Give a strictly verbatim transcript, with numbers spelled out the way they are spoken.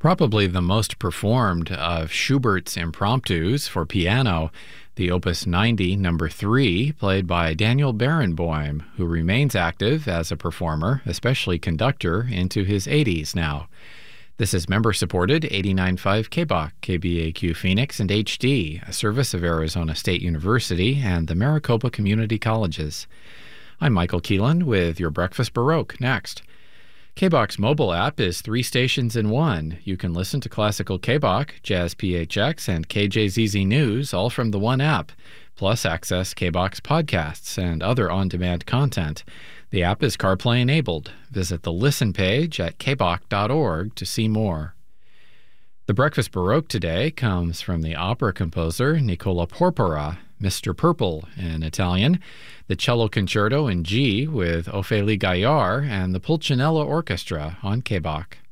Probably the most performed of Schubert's impromptus for piano, the Opus ninety, number three, played by Daniel Barenboim, who remains active as a performer, especially conductor, into his eighties now. This is member-supported eighty-nine point five K B O C, K B A Q Phoenix, and H D, a service of Arizona State University and the Maricopa Community Colleges. I'm Michael Keelan with your Breakfast Baroque. Next. K B O C's mobile app is three stations in one. You can listen to classical K B O C, Jazz P H X, and K J Z Z News all from the one app, plus access K B O C's podcasts and other on-demand content. The app is CarPlay enabled. Visit the Listen page at k b o c dot org to see more. The Breakfast Baroque today comes from the opera composer Nicola Porpora, Mister Purple in Italian, the Cello Concerto in G with Ophélie Gaillard, and the Pulcinella Orchestra on K B O C.